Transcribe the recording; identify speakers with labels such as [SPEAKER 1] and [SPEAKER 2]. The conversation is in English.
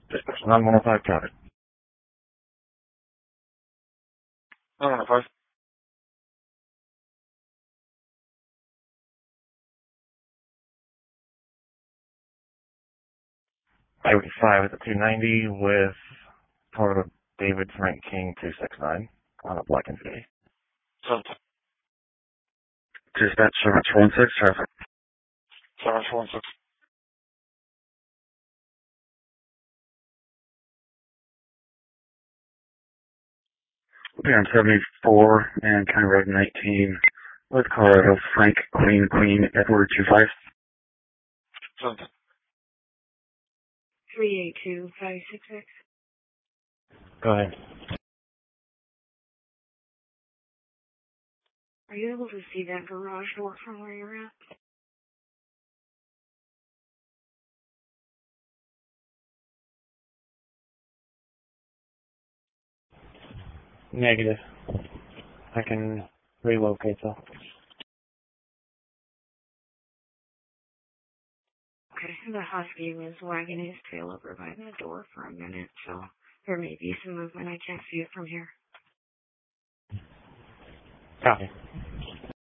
[SPEAKER 1] Dispatch 9105, got it. 9105. Highway 5 at the 290 with Florida David Frank King 269 on a black and gray. Dispatch 716, traffic. 716. We'll be on 74 and County Road 19 with Colorado Frank Queen Edward 25.
[SPEAKER 2] 382566.
[SPEAKER 1] Go ahead.
[SPEAKER 2] Are you able to see that garage door from where you're at?
[SPEAKER 1] Negative. I can relocate though.
[SPEAKER 2] Okay, the husky was wagging his tail over by the door for a minute, so there may be some movement. I can't see it from here.
[SPEAKER 1] Copy.